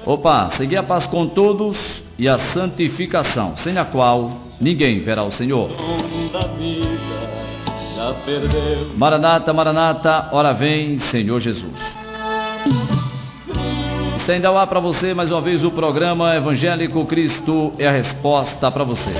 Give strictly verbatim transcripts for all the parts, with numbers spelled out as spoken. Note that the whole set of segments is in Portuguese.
Opa, segui a paz com todos e a santificação, sem a qual ninguém verá o Senhor. Maranata, Maranata, ora vem, Senhor Jesus. Estende ao ar para você mais uma vez o programa Evangélico Cristo é a Resposta para você.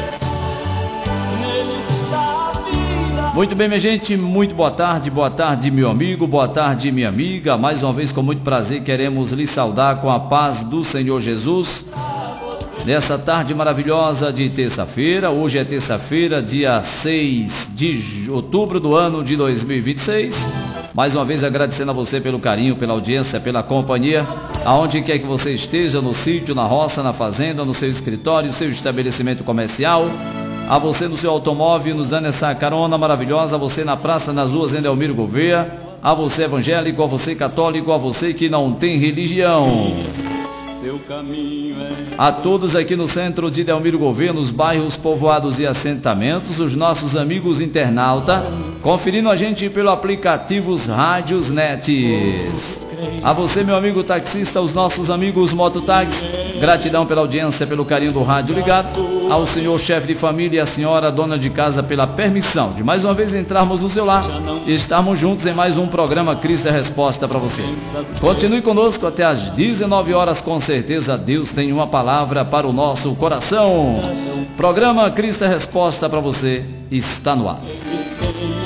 Muito bem, minha gente, muito boa tarde, boa tarde, meu amigo, boa tarde, minha amiga. Mais uma vez, com muito prazer, queremos lhe saudar com a paz do Senhor Jesus. Nessa tarde maravilhosa de terça-feira, hoje é terça-feira, dia seis de outubro do ano de dois mil e vinte e seis. Mais uma vez agradecendo a você pelo carinho, pela audiência, pela companhia, aonde quer que você esteja, no sítio, na roça, na fazenda, no seu escritório, seu estabelecimento comercial, a você no seu automóvel, nos dando essa carona maravilhosa, a você na praça, nas ruas, em Delmiro Gouveia, a você evangélico, a você católico, a você que não tem religião. Seu caminho é... A todos aqui no centro de Delmiro Gouveia, nos bairros, povoados e assentamentos, os nossos amigos internautas, conferindo a gente pelo aplicativo Rádios Nets. A você, meu amigo taxista, os nossos amigos mototáxi, gratidão pela audiência, pelo carinho do rádio ligado. Ao senhor chefe de família e a senhora dona de casa pela permissão de mais uma vez entrarmos no seu lar e estarmos juntos em mais um programa Cristo é a Resposta para você. Continue conosco até às dezenove horas, com certeza Deus tem uma palavra para o nosso coração. Programa Cristo é a Resposta para você está no ar.